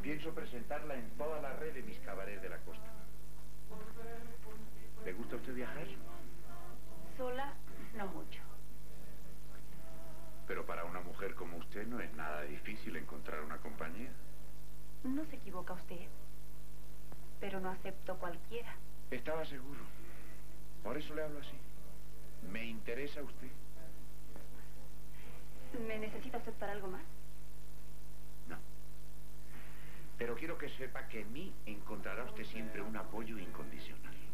Pienso presentarla en toda la red de mis cabarets de la costa. ¿Le gusta a usted viajar? Sola, no mucho. Pero para una mujer como usted no es nada difícil encontrar una compañía. No se equivoca usted, pero no acepto cualquiera. Estaba seguro. Por eso le hablo así. ¿Me interesa usted? ¿Me necesita usted para algo más? No. Pero quiero que sepa que en mí encontrará usted siempre un apoyo incondicional.